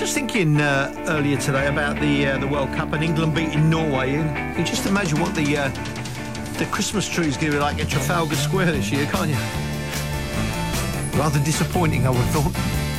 just thinking earlier today about the World Cup and England beating Norway. And you just imagine what the Christmas trees going to be like at Trafalgar Square this year, can't you? Rather disappointing, I would have thought.